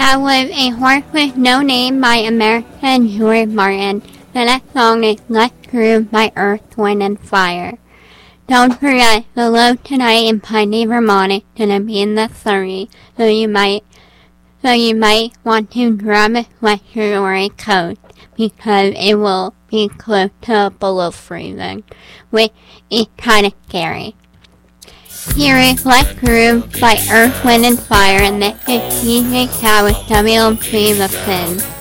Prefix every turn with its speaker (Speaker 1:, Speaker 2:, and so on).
Speaker 1: That was A Horse with No Name by America and George Martin. The next song is Let's Groove by Earth, Wind and Fire. Don't forget, the low tonight in Piney, Vermont is gonna be in the 30s, so you might want to grab a sweatshirt or a coat, because it will be close to below freezing, which is kinda scary. Here is Let's Groove by Earth, Wind and Fire, and this is DJ Cat with WLP The Fin.